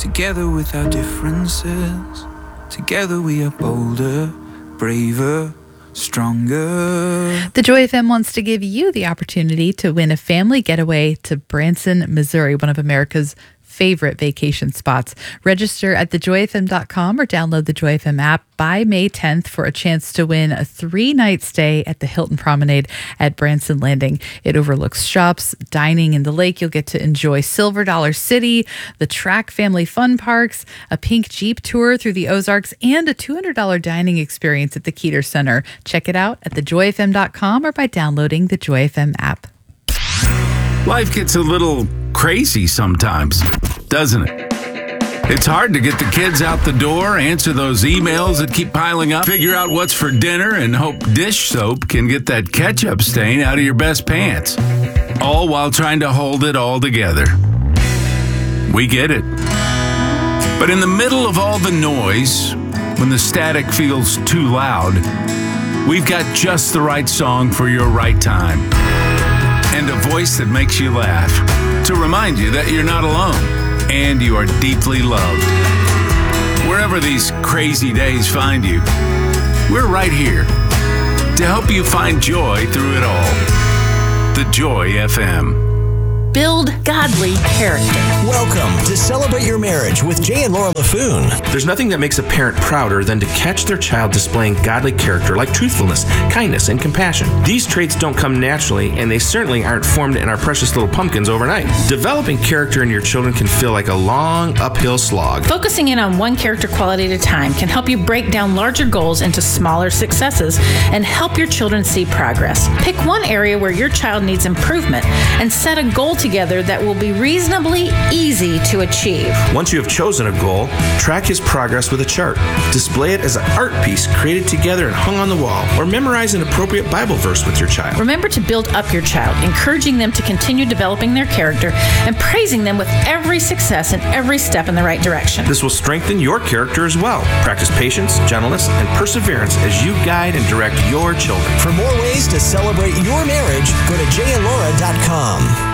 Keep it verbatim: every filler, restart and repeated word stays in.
Together with our differences, together we are bolder, braver, stronger. The Joy F M wants to give you the opportunity to win a family getaway to Branson, Missouri, one of America's favorite vacation spots. Register at the joy f m dot com or download the Joy F M app by May tenth for a chance to win a three-night stay at the Hilton Promenade at Branson Landing. It overlooks shops, dining in the lake. You'll get to enjoy Silver Dollar City, the Track Family Fun Parks, a pink Jeep tour through the Ozarks, and a two hundred dollars dining experience at the Keeter Center. Check it out at the joy f m dot com or by downloading the Joy F M app. Life gets a little crazy sometimes, doesn't it? It's hard to get the kids out the door, answer those emails that keep piling up, figure out what's for dinner, and hope dish soap can get that ketchup stain out of your best pants. All while trying to hold it all together. We get it. But in the middle of all the noise, when the static feels too loud, we've got just the right song for your right time. And a voice that makes you laugh to remind you that you're not alone and you are deeply loved. Wherever these crazy days find you, we're right here to help you find joy through it all. The Joy F M. Build godly character. Welcome to Celebrate Your Marriage with Jay and Laura LaFoon. There's nothing that makes a parent prouder than to catch their child displaying godly character like truthfulness, kindness, and compassion. These traits don't come naturally, and they certainly aren't formed in our precious little pumpkins overnight. Developing character in your children can feel like a long uphill slog. Focusing in on one character quality at a time can help you break down larger goals into smaller successes and help your children see progress. Pick one area where your child needs improvement and set a goal together that will be reasonably easy to achieve. Once you have chosen a goal, track his progress with a chart. Display it as an art piece created together and hung on the wall, or memorize an appropriate Bible verse with your child. Remember to build up your child, encouraging them to continue developing their character and praising them with every success and every step in the right direction. This will strengthen your character as well. Practice patience, gentleness, and perseverance as you guide and direct your children. For more ways to celebrate your marriage, go to jay and laura dot com.